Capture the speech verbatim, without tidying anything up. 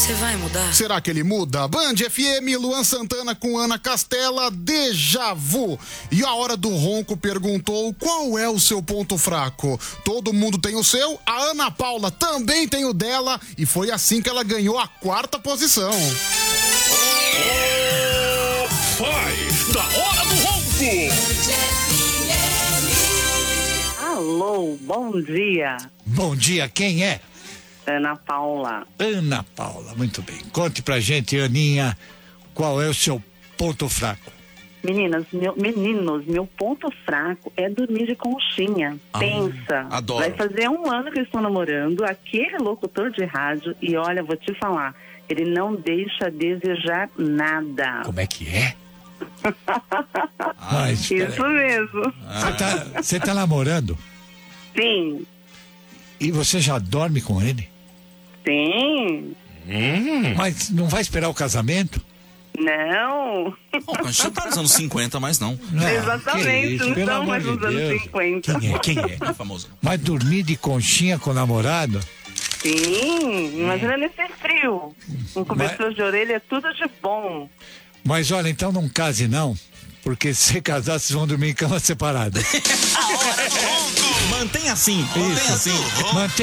Você vai mudar? Será que ele muda? Band F M, Luan Santana com Ana Castela, Déjà Vu. E a Hora do Ronco perguntou qual é o seu ponto fraco. Todo mundo tem o seu, a Ana Paula também tem o dela e foi assim que ela ganhou a quarta posição. Vai da Hora do Ronco. Alô, bom dia. Bom dia, quem é? Ana Paula. Ana Paula, muito bem. Conte pra gente, Aninha, qual é o seu ponto fraco? Meninas, meu, meninos, meu ponto fraco é dormir de conchinha. Ah, Pensa. adoro. Vai fazer um ano que eu estou namorando aquele locutor de rádio e olha, vou te falar, ele não deixa a desejar nada. Como é que é? Mas, Isso mesmo. Você tá, você tá namorando? Sim, E você já dorme com ele? sim. Mas não vai esperar o casamento? Não. Bom, a gente não tá nos anos cinquenta mais não. Ah, Exatamente, que isso, não pelo estamos amor mais de nos anos Deus. cinquenta. Quem é? Quem é? Não é famoso. Mas dormir de conchinha com o namorado? Sim, imagina nesse frio. Um cobertor de orelha é tudo de bom. Mas olha, então não case não, porque se casar vocês vão dormir em cama separada. Mantém assim, mantém assim. Mantém